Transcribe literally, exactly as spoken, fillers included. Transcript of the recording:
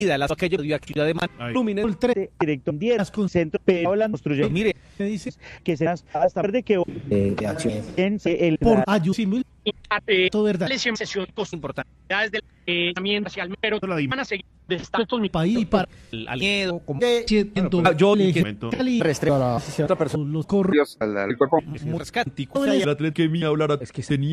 las que yo dio aquí de man lumine el tres directo diez con centro pero la construye mire me dice que se hasta tarde que eh, de acción en el por ayusimil todo verdad sesión importante desde el también hacia el mero van a seguir de estos mi país y para el miedo como siento yo le cali restringo a la otra persona los correos al cuerpo muy rescántico que me hablara es que tenía